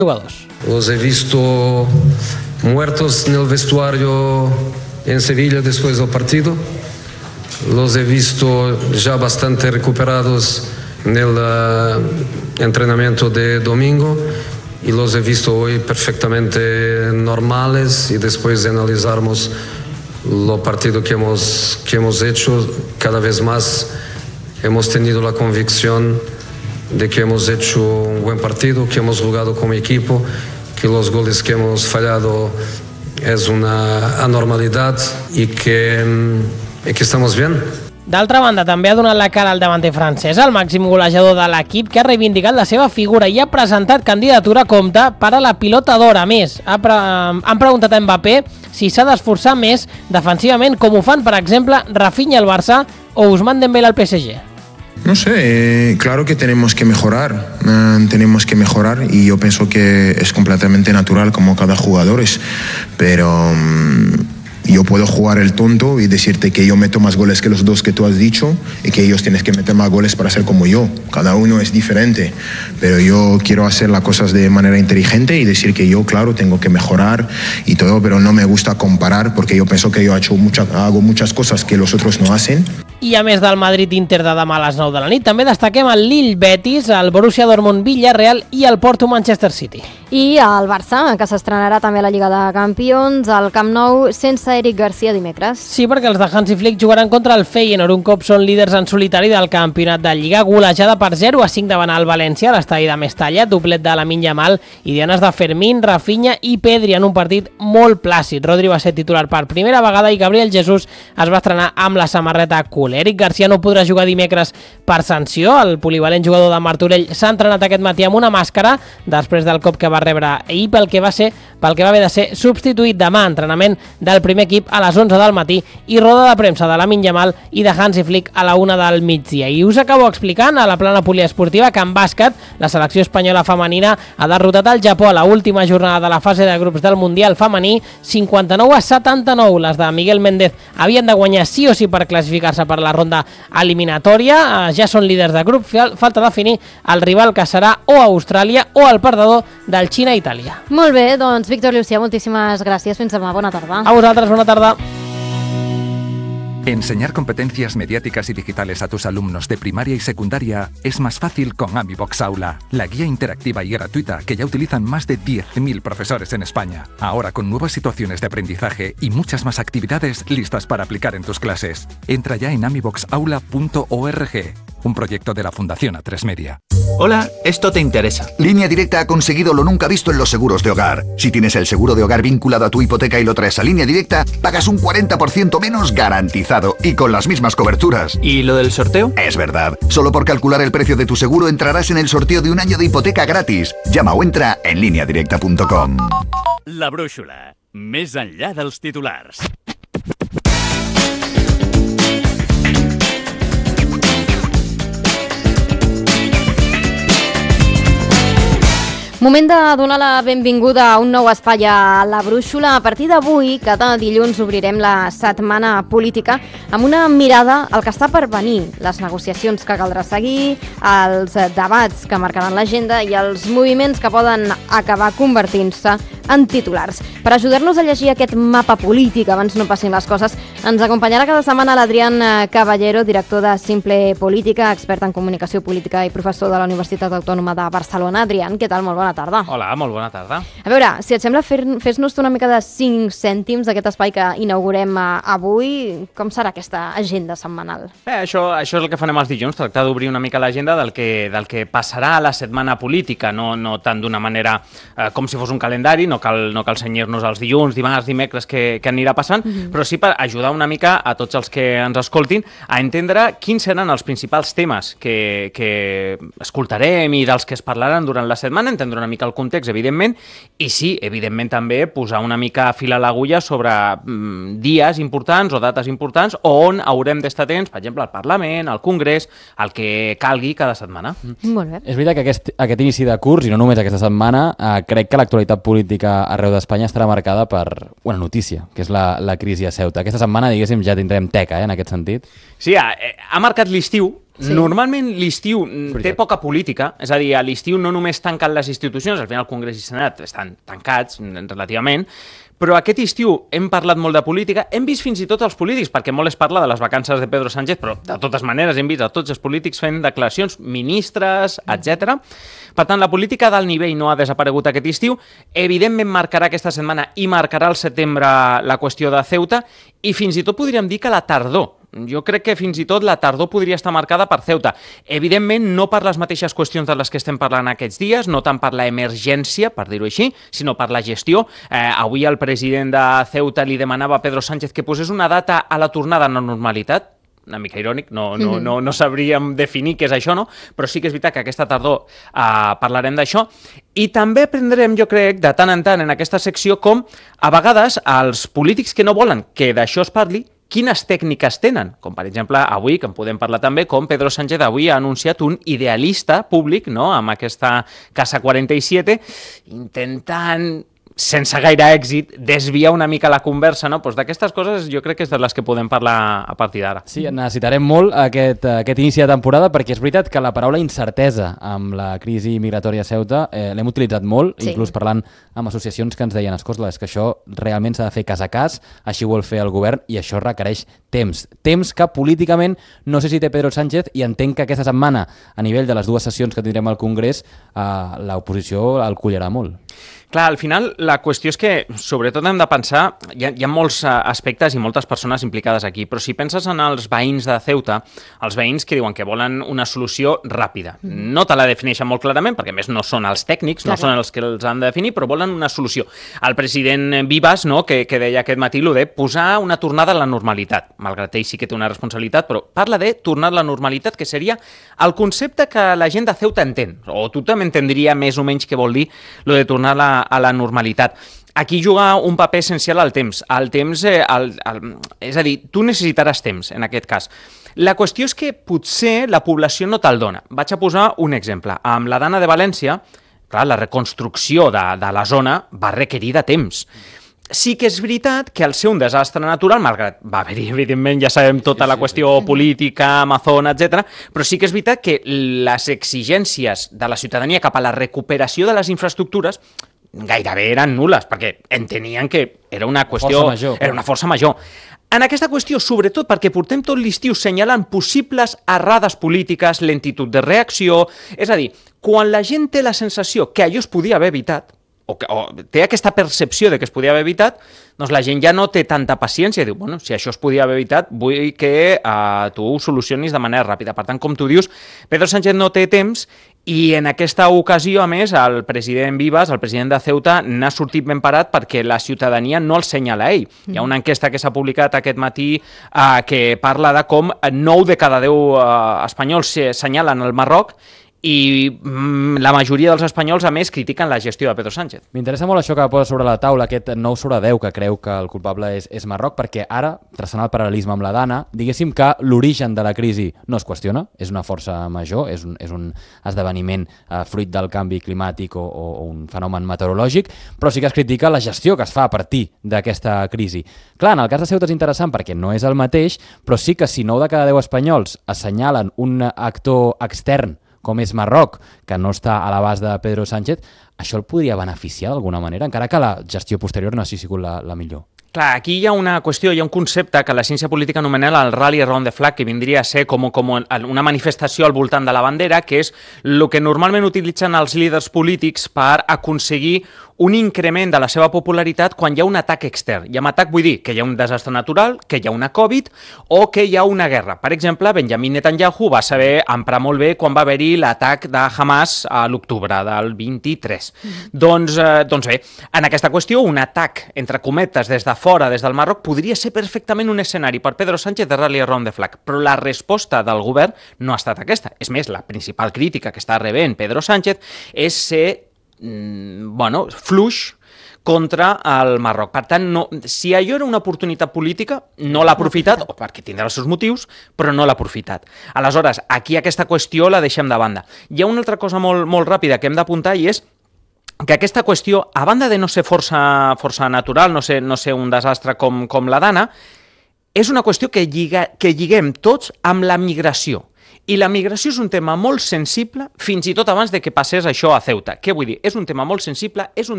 jugadors. Los he visto muertos en el vestuario en Sevilla después del partido. Los he visto ya bastante recuperados en el entrenamiento de domingo y los he visto hoy perfectamente normales, y después de analizarmos los partidos que hemos hecho, cada vez más hemos tenido la convicción de que hemos hecho un buen partido, que hemos jugado como equipo, que los goles que hemos fallado es una anormalidad y que estamos bien. D'altra banda, també ha donat la cara al davanter francès, el màxim golejador de l'equip, que ha reivindicat la seva figura i ha presentat candidatura a compte per a la pilota d'or. A més, han preguntat a Mbappé si s'ha d'esforçar més defensivament, com ho fan, per exemple, Rafinha al Barça o Ousmane Dembélé al PSG. No sé, claro que tenemos que mejorar y yo pienso que es completamente natural como cada jugador es, pero yo puedo jugar el tonto y decirte que yo meto más goles que los dos que tú has dicho y que ellos tienen que meter más goles para ser como yo. Cada uno es diferente, pero yo quiero hacer las cosas de manera inteligente y decir que yo, claro, tengo que mejorar y todo, pero no me gusta comparar porque yo pienso que yo hago muchas cosas que los otros no hacen. I a més del Madrid-Inter de demà a les 9 de la nit, també destaquem el Lille-Betis, el Borussia Dortmund-Villarreal i el Porto-Manchester City. I el Barça, que s'estrenarà també a la Lliga de Campions, al Camp Nou, sense Eric Garcia dimecres. Sí, perquè els de Hansi Flick jugaran contra el Feyenoord, un cop són líders en solitari del campionat de Lliga, golejada per 0-5 davant el València, a l'estadi de Mestalla, doblet de Lamine Yamal i dianes de Fermín, Rafinha i Pedri en un partit molt plàcid. Rodri va ser titular per primera vegada i Gabriel Jesús es va estrenar amb la samarreta cool. Eric Garcia no podrà jugar dimecres per sanció. El polivalent jugador de Martorell s'ha entrenat aquest matí amb una màscara després del cop que va rebre ahir pel que va haver de ser substituït. Demà, entrenament del primer equip a les 11 del matí i roda de premsa de Lamine Yamal i de Hansi Flick a la 1 del migdia. I us acabo explicant a la plana poliesportiva que en bàsquet la selecció espanyola femenina ha derrotat el Japó a l'última jornada de la fase de grups del Mundial femení 59-79. Les de Miguel Méndez havien de guanyar sí o sí per classificar-se per la ronda eliminatòria. Ja són líders de grup, falta definir el rival que serà o Austràlia o el perdedor del Xina-Itàlia. Molt bé, doncs Víctor Llucià, moltíssimes gràcies. Fins demà, bona tarda. A vosaltres, bona tarda. Enseñar competencias mediáticas y digitales a tus alumnos de primaria y secundaria es más fácil con AmiBox Aula, la guía interactiva y gratuita que ya utilizan más de 10.000 profesores en España. Ahora con nuevas situaciones de aprendizaje y muchas más actividades listas para aplicar en tus clases. Entra ya en amiboxaula.org, un proyecto de la Fundación A3 Media. Hola, esto te interesa. Línea Directa ha conseguido lo nunca visto en los seguros de hogar. Si tienes el seguro de hogar vinculado a tu hipoteca y lo traes a Línea Directa, pagas un 40% menos garantizado y con las mismas coberturas. ¿Y lo del sorteo? Es verdad. Solo por calcular el precio de tu seguro entrarás en el sorteo de un año de hipoteca gratis. Llama o entra en lineadirecta.com. La brúixola, més enllà dels titulars. Moment de donar la benvinguda a un nou espai a La Brúixola. A partir d'avui, cada dilluns, obrirem la setmana política amb una mirada al que està per venir, les negociacions que caldrà seguir, els debats que marcaran l'agenda i els moviments que poden acabar convertint-se en titulars. Per ajudar-nos a llegir aquest mapa polític abans no passin les coses, ens acompanyarà cada setmana l'Adrián Caballero, director de Simple Política, expert en comunicació política i professor de la Universitat Autònoma de Barcelona. Adrián, què tal? Molt bona tarda. Hola, molt bona tarda. A veure, si et sembla, fes-nos una mica de 5 cèntims d'aquest espai que inaugurem avui. Com serà aquesta agenda setmanal? Això és el que farem els dilluns, tractar d'obrir una mica l'agenda del que passarà a la setmana política, no tant d'una manera com si fos un calendari, no cal senyir-nos els dilluns, dimarts, dimecres que anirà passant, però sí per ajudar una mica a tots els que ens escoltin a entendre quins seran els principals temes que escoltarem i dels que es parlaran durant la setmana, entendre una mica el context, evidentment, i sí, evidentment també posar una mica fil a l'agulla sobre dies importants o dates importants on haurem d'estar atents, per exemple, al Parlament, al Congrés, el que calgui cada setmana. Molt bé. És veritat que aquest inici de curs, i no només aquesta setmana, crec que l'actualitat política arreu d'Espanya estarà marcada per una notícia, que és la crisi a Ceuta. Aquesta setmana, diguéssim, ja tindrem teca, en aquest sentit. Sí, ha marcat l'estiu Normalment l'estiu té poca política, és a dir, a l'estiu no només tanquen les institucions, al final el Congrés i el Senat estan tancats relativament, però aquest estiu hem parlat molt de política, hem vist fins i tot els polítics, perquè molt es parla de les vacances de Pedro Sánchez, però de totes maneres hem vist a tots els polítics fent declaracions, ministres, etc. Per tant, la política d'alt nivell no ha desaparegut aquest estiu, evidentment marcarà aquesta setmana i marcarà al setembre la qüestió de Ceuta, i fins i tot podríem dir que la tardor. Jo crec que fins i tot la tardor podria estar marcada per Ceuta. Evidentment, no per les mateixes qüestions de les que estem parlant aquests dies, no tant per l'emergència, per dir-ho així, sinó per la gestió. Avui el president de Ceuta li demanava a Pedro Sánchez que posés una data a la tornada a la normalitat. Una mica irònic, no sabríem definir què és això, no? Però sí que és veritat que aquesta tardor parlarem d'això. I també aprendrem, jo crec, de tant en tant en aquesta secció com a vegades els polítics que no volen que d'això es parli, quines tècniques tenen, com per exemple avui, que en podem parlar també, com Pedro Sánchez avui ha anunciat un idealista públic, no?, amb aquesta Casa 47, intentant, sense gaire èxit, desviar una mica la conversa, no? Doncs d'aquestes coses jo crec que és de les que podem parlar a partir d'ara. Sí, necessitarem molt aquest inici de temporada, perquè és veritat que la paraula incertesa amb la crisi migratòria a Ceuta l'hem utilitzat molt, inclús parlant amb associacions que ens deien, escolta, és que això realment s'ha de fer cas a cas, així ho vol fer el govern i això requereix temps. Temps que políticament no sé si té Pedro Sánchez, i entenc que aquesta setmana, a nivell de les dues sessions que tindrem al Congrés, l'oposició el collarà molt. Clar, al final la qüestió és que sobretot hem de pensar, hi ha molts aspectes i moltes persones implicades aquí, però si penses en els veïns de Ceuta, els veïns que diuen que volen una solució ràpida, no te la defineixen molt clarament, perquè a més no són els tècnics, no són els que els han de definir, però volen una solució. El president Vives, no, que deia aquest matí de posar una tornada a la normalitat, malgrat ell sí que té una responsabilitat, però parla de tornar a la normalitat, que seria el concepte que la gent de Ceuta entén, o tothom entendria més o menys què vol dir lo de tornar a la normalitat. Aquí juga un paper essencial el temps. El temps, és a dir, tu necessitaràs temps, en aquest cas. La qüestió és que potser la població no te'l dona. Vaig a posar un exemple. Amb la Dana de València, clar, la reconstrucció de la zona va requerir de temps. Sí que és veritat que al ser un desastre natural, malgrat va haver-hi, evidentment, ja sabem tota la qüestió política, Amazon, etc., però sí que és veritat que les exigències de la ciutadania cap a la recuperació de les infraestructures gairebé eren nules, perquè entenien que era una qüestió... Era una força major. En aquesta qüestió, sobretot perquè portem tot l'estiu senyalant possibles errades polítiques, lentitud de reacció... És a dir, quan la gent té la sensació que allò es podia haver evitat, o té aquesta percepció de que es podia haver evitat, doncs la gent ja no té tanta paciència i diu, bueno, si això es podia haver evitat, vull que tu ho solucionis de manera ràpida. Per tant, com tu dius, Pedro Sánchez no té temps i en aquesta ocasió, a més, el president Vives, el president de Ceuta, n'ha sortit ben parat perquè la ciutadania no el senyala a ell. Hi ha una enquesta que s'ha publicat aquest matí que parla de com 9 de cada 10 espanyols senyalen el Marroc i la majoria dels espanyols, a més, critiquen la gestió de Pedro Sánchez. M'interessa molt això que posa sobre la taula, aquest 9 sobre 10 que creu que el culpable és Marroc, perquè ara, traçant el paral·lelisme amb la Dana, diguéssim que l'origen de la crisi no es qüestiona, és una força major, és un esdeveniment fruit del canvi climàtic o un fenomen meteorològic, però sí que es critica la gestió que es fa a partir d'aquesta crisi. Clar, en el cas de Ceuta és interessant perquè no és el mateix, però sí que si 9 de cada 10 espanyols assenyalen un actor extern com és Marroc, que no està a l'abast de Pedro Sánchez, això el podria beneficiar d'alguna manera, encara que la gestió posterior no hagi sigut la millor. Clar, aquí hi ha una qüestió, hi ha un concepte que la ciència política anomena el Rally Around the Flag, que vindria a ser com una manifestació al voltant de la bandera, que és el que normalment utilitzen els líders polítics per aconseguir un increment de la seva popularitat quan hi ha un atac extern. I amb atac vull dir que hi ha un desastre natural, que hi ha una Covid o que hi ha una guerra. Per exemple, Benjamin Netanyahu va saber emprar molt bé quan va haver-hi l'atac de Hamas a l'octubre del 23. Doncs bé, en aquesta qüestió, un atac, entre cometes, des de fora, des del Marroc, podria ser perfectament un escenari per Pedro Sánchez de Rally Around the Flag. Però la resposta del govern no ha estat aquesta. És més, la principal crítica que està rebent Pedro Sánchez és ser fluix contra el Marroc. Per tant, si allò era una oportunitat política, no l'ha aprofitat, o perquè tindrà els seus motius, però no l'ha aprofitat. Aleshores, aquí aquesta qüestió la deixem de banda. Hi ha una altra cosa molt, molt ràpida que hem d'apuntar i és que aquesta qüestió, a banda de no ser força natural, no ser un desastre com la Dana, és una qüestió que lliguem tots amb la migració. I la migració és un tema molt sensible fins i tot abans de que passés això a Ceuta. Què vull dir? És un tema molt sensible, és un